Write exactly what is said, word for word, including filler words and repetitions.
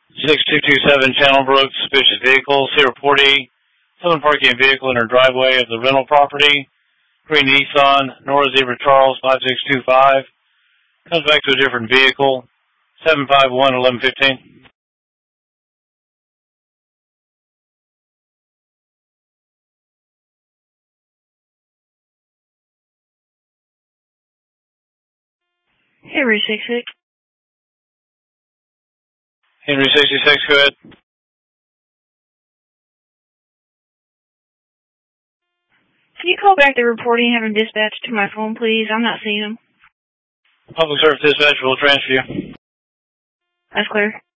six two two seven Channelbrook, suspicious vehicle. C reportee, someone parking a vehicle in her driveway of the rental property. Green Nissan, Nora Zebra Charles, five six two five. Comes back to a different vehicle. seven five one, eleven fifteen. Henry sixty-six. Henry sixty-six, go ahead. Can you call back the reporting and have him dispatched to my phone, please? I'm not seeing him. Public Service Dispatch will transfer you. That's clear.